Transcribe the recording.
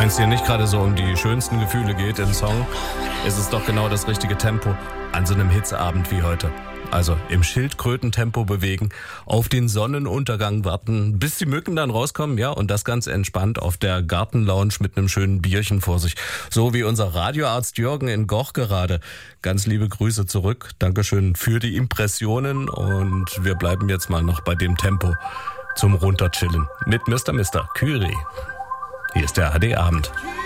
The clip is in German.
Wenn es dir nicht gerade so um die schönsten Gefühle geht im Song, ist es doch genau das richtige Tempo an so einem Hitzeabend wie heute. Also im Schildkrötentempo bewegen, auf den Sonnenuntergang warten, bis die Mücken dann rauskommen, ja, und das ganz entspannt auf der Gartenlounge mit einem schönen Bierchen vor sich. So wie unser Radioarzt Jürgen in Goch gerade. Ganz liebe Grüße zurück. Dankeschön für die Impressionen und wir bleiben jetzt mal noch bei dem Tempo zum Runterchillen mit Mr. Curie. Hier ist der AD Abend.